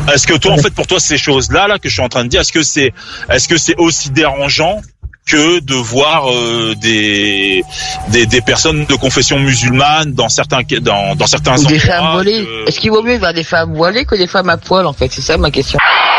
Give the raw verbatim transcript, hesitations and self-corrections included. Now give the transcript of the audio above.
Est-ce que toi, en fait, pour toi, ces choses-là, là, que je suis en train de dire, est-ce que c'est, est-ce que c'est aussi dérangeant que de voir euh, des, des des personnes de confession musulmane dans certains dans dans certains Ou endroits des femmes voilées. que... Est-ce qu'il vaut mieux voir des femmes voilées que des femmes à poil, en fait? C'est ça ma question.